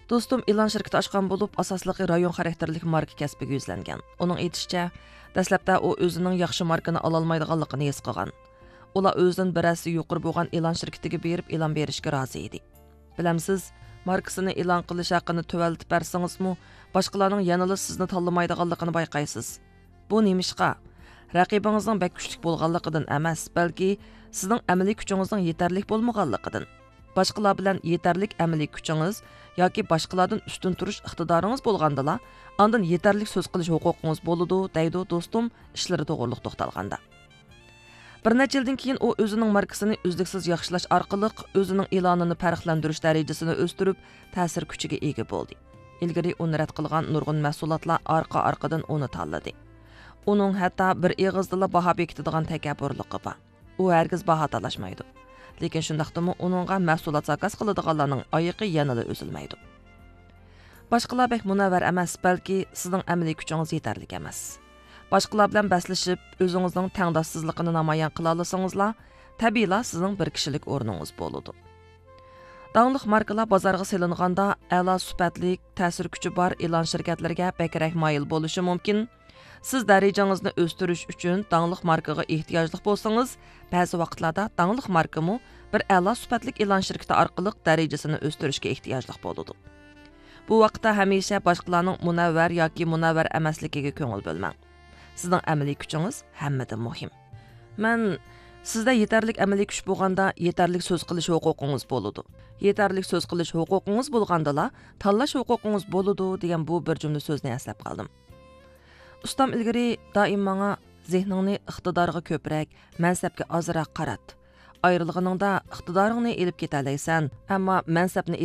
Do'stum e'lon shirkati ochgan bo'lib, asosligi rayon xarakterlik marka kasbiga yuzlangan. Uning aytishicha, dastlabda u o'zining yaxshi markani ola olmaydiganligini his qilgan. Ular o'zidan birasi yuqori bo'lgan e'lon shirkatiga berib e'lon berishga rozi edi. Bilamsiz, markasini e'lon qilish haqini tuvaltib bersangizmi, boshqalarning yanada sizni tanlamaydiganligini bayqaysiz. Bu nemishqa? Raqibingizning bek kuchli bo'lganligidan emas, balki sizning amaliy kuchingizning yetarli bo'lmaganligidan. Boshqalar bilan yetarlik amaliy kuchingiz yoki boshqalardan ustun turish iqtidoringiz bo'lgandala, ondan yetarlik so'z qilish huquqingiz bo'ladi, deydi do'stum ishlari to'g'riliq to'xtalganda. Bir necha yildan keyin u o'zining markasini uzluksiz yaxshilash orqali o'zining e'lonini farqlantirish darajasini o'stirib, ta'sir kuchiga ega bo'ldi. Ilgari uni rad qilgan nurg'un mahsulotlar orqa-orqadan uni tanladi. Uning hatto bir eg'izdala baho bekitadigan takabburligi bor. U hargiz baho talashmaydi. Lekin shundaqdimi uningga mahsulot zakaz qiladiganlarning oyiqi yanada o'zilmaydi. Boshqalar bek munavvar emas, balki sizning amaliy kuchingiz yetarli emas. Boshqalar bilan baslashib, o'zingizning tangdoshsizligini namoyon qila olsangizlar, tabiiyla sizning bir kishilik o'rningiz bo'ladi. Dаңlıq markalar bozorga selinganda a'lo sifatli, ta'sir kuchi bor e'lon shirkatlariga bakrak moyil bo'lishi mumkin. Siz darajangizni o'stirish uchun dаңlıq markaga ehtiyojli bo'lsangiz, ba'zi vaqtlarda dаңlıq markami bir a'lo sifatli e'lon shirkati orqali darajasini o'stirishga ehtiyojli bo'ladi. Bu vaqtda hamisha boshqalarning munavvar yoki munavvar emasligiga ko'ngil bo'lmang. Sizning amaliy kuchingiz hammadan muhim. Men sizda yetarli amaliy kuch bo'lganda yetarli so'z qilish huquqingiz bo'ladi. Yetarli so'z qilish huquqingiz bo'lgandala, tanlash huquqingiz bo'ladi degan bu bir jumla so'zni eslab qoldim. Ustam ilgari doim menga zehningni iqtidorga ko'proq, mansabga ozroq qarat. Ayrılğınыңda iqtidoringni elib ketalaysan, ammo mansabni